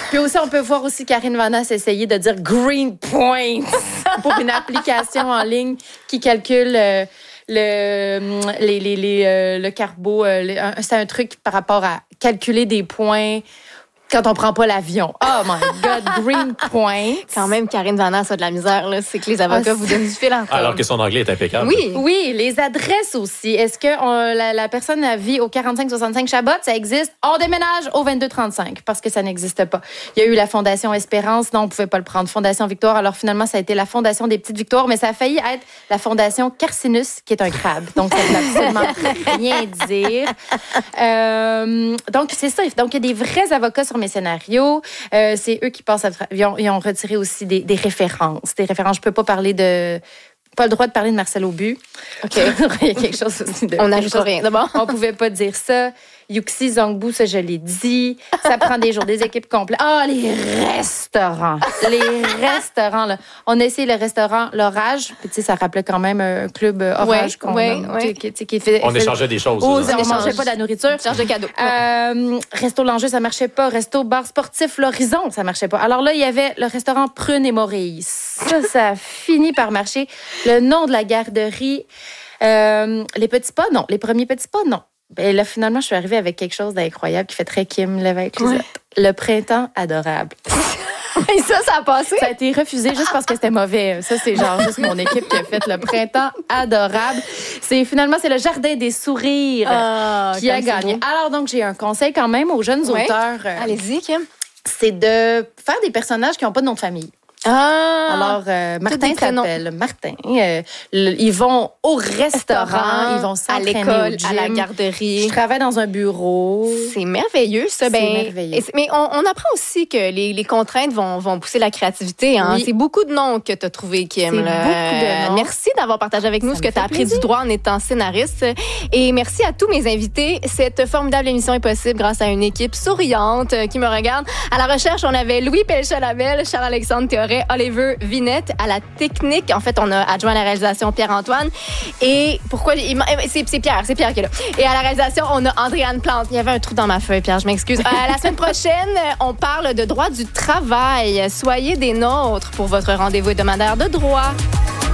Puis aussi, on peut voir aussi Karine Vanasse essayer de dire Green Points pour une application en ligne qui calcule le carbo. C'est un truc par rapport à calculer des points quand on prend pas l'avion. Oh my God, Green Points. Quand même, Karine Vanasse a de la misère, là. C'est que les avocats vous donnent du fil à retordre. Alors que son anglais est impeccable. Oui, les adresses aussi. Est-ce que la personne vit au 45-65 Chabot? Ça existe. On déménage au 22-35 parce que ça n'existe pas. Il y a eu la Fondation Espérance. Non, on pouvait pas le prendre. Fondation Victoire. Alors finalement, ça a été la Fondation des Petites Victoires, mais ça a failli être la Fondation Carcinus, qui est un crabe. Donc, ça ne veut absolument rien dire. Donc, c'est ça. Donc, il y a des vrais avocats sur mes scénarios. C'est eux qui passent ils ont retiré aussi des références. Des références. Je peux pas parler de... Pas le droit de parler de Marcel Aubu. OK. Il y a quelque chose aussi de... On n'ajoute rien. D'abord. On pouvait pas dire ça. Yuxi Zongbu, ça, je l'ai dit. Ça prend des jours, des équipes complètes. Ah, les restaurants. Les restaurants, là. On a essayé le restaurant L'Orage. Puis, tu sais, ça rappelait quand même un club Orage qui fait... On échangeait des choses. On mangeait pas de la nourriture. Échange de cadeaux. Resto L'Enjeu, ça marchait pas. Resto Bar Sportif L'Horizon, ça marchait pas. Alors là, il y avait le restaurant Prune et Maurice. Ça a fini par marcher. Le nom de la garderie, les petits pas, non. Les premiers petits pas, non. Et là, finalement, je suis arrivée avec quelque chose d'incroyable qui fait très Kim Lévesque-Lisette. Le printemps adorable. Et ça a passé? Ça a été refusé juste parce que c'était mauvais. Ça, c'est genre juste mon équipe qui a fait le printemps adorable. Finalement, c'est le Jardin des sourires qui a gagné. Alors, donc, j'ai un conseil quand même aux jeunes auteurs. Allez-y, Kim. C'est de faire des personnages qui n'ont pas de nom de famille. Alors, Martin s'appelle Martin. Ils vont au restaurant, ils vont s'entraîner à l'école, au gym, à la garderie. Je travaille dans un bureau. C'est merveilleux, ça. C'est merveilleux. Mais on apprend aussi que les contraintes vont pousser la créativité. Hein? Oui. C'est beaucoup de noms que tu as trouvé, Kim. C'est beaucoup de noms. Merci d'avoir partagé avec nous ce que tu as appris du droit en étant scénariste. Et merci à tous mes invités. Cette formidable émission est possible grâce à une équipe souriante qui me regarde. À la recherche, on avait Louis Pelchat-Labelle, Charles-Alexandre Théoret, Oliver Vinette. À la technique, en fait, on a adjoint à la réalisation Pierre-Antoine. Et pourquoi... C'est Pierre qui est là. Et à la réalisation, on a Andréane Plante. Il y avait un trou dans ma feuille, Pierre, je m'excuse. La semaine prochaine, on parle de droit du travail. Soyez des nôtres pour votre rendez-vous hebdomadaire de droit.